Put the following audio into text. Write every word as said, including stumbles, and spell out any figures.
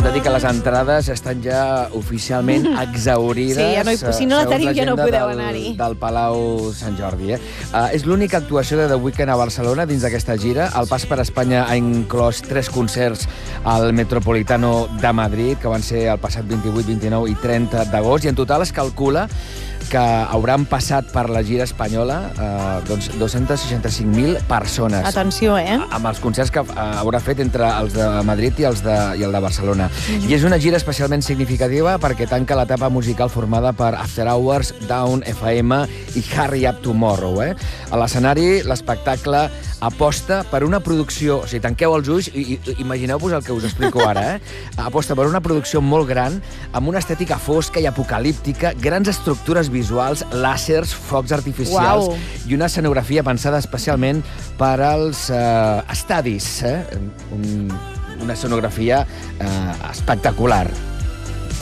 Hem de dir que les entrades estan ja oficialment exhaurides. Sí, ja no hi, si no la tenim ja no podeu anar-hi. Del Palau Sant Jordi. Eh? Uh, és l'única actuació de The Weeknd a Barcelona dins d'aquesta gira. El pas per Espanya ha inclòs tres concerts al Metropolitano de Madrid, que van ser el passat vint-i-vuit, vint-i-nou i trenta d'agost, i en total es calcula que hauran passat per la gira espanyola eh, doncs dos-cents seixanta-cinc mil persones. Atenció, eh? Amb els concerts que eh, haurà fet entre els de Madrid i, els de, i el de Barcelona. Mm-hmm. I és una gira especialment significativa perquè tanca l'etapa musical formada per After Hours, Down, F M i Hurry Up Tomorrow. Eh? A l'escenari, l'espectacle aposta per una producció... O sigui, tanqueu els ulls i, i imagineu-vos el que us explico ara. Eh? Aposta per una producció molt gran, amb una estètica fosca i apocalíptica, grans estructures visuals, làsers, focs artificials. Uau. I una escenografia pensada especialment per als eh, estadis. Eh? Un, una escenografia eh, espectacular.